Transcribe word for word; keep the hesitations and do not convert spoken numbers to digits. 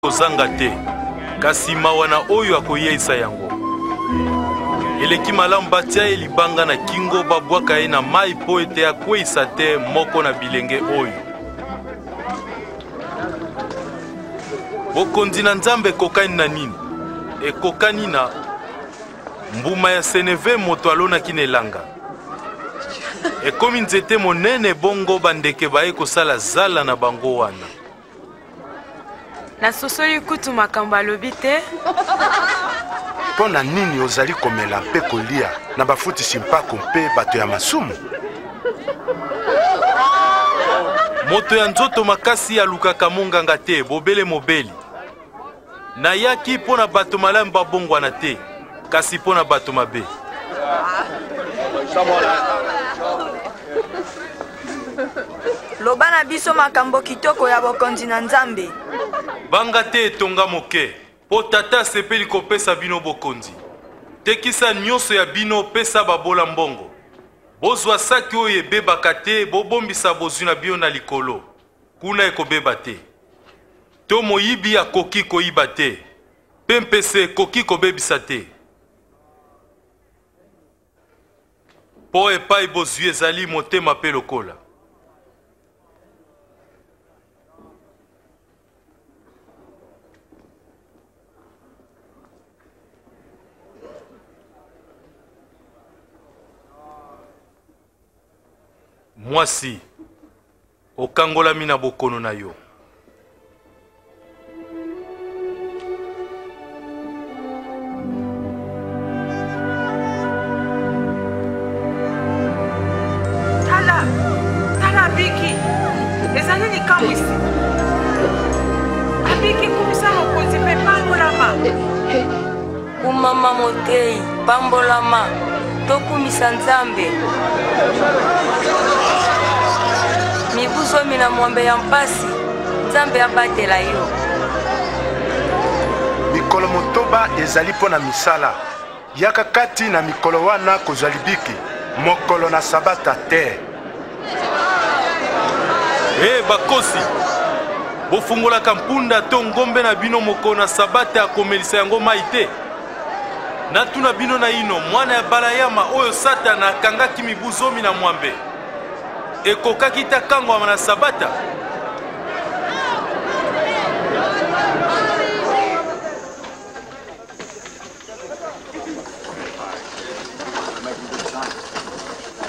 kozanga te kasi mawa na oyo akoyeisa yango. Eleki malamu batia ye libanga na kingo babwaka ye na mai po ete akweyisa te moko na bilenge oyo. Bokonzi na Nzambe ekokani na nini? Ekokani na mbuma ya seneve moto alonaki na elanga. Ekomi nzete monene bongo bandeke baye kosala zala na bango wana. Na sosoli kutu makambo alobi te. Pona nini ozali komela mpe kolia na bafutisi mpako mpe bato ya masumu? Moto ya nzoto makasi alukaka monganga te, bobele mobeli. Na yaki pona bato malamu babongwana te, kasi pona bato mabe. Loba na biso makambo kitoko ya bokonzi na Nzambe. Banga te etonga moke, po tata sepeli kopesa bino bokonzi. Tekisa nyonso ya bino pesa babola mbongo. Bozwa saki oyo ebebaka te, bobombisa bozwi na bino na likolo. Kuna ekobeba te. To moyibi akoki koyiba te. Pempese koki kobebisa te. Po epai bozwi ezali motema pe lokola. Mwasi, okangolami na bokono na yo. Tala, tala Biki. Ezali likambo isi. Abiki kumisa mokonzi pe pambolama. Umama motei, pambolama. Tokumisa Nzambe. Mibuzo mina mwambe ya mpasi, Nzambe abatela yo. Mikolo motoba ezali pona misala. Yaka kati na mikolo wana kozali biki, mokolo na sabata te. Eh bakosi, bofungolaka mpunda to ngombe na bino mokolo na sabata akomelisa yango mai te. Natuna bino na ino mwana ya balayama oyo Satana akangaki mibuzomi na mwambe. Ekokaki ta kango na sabata.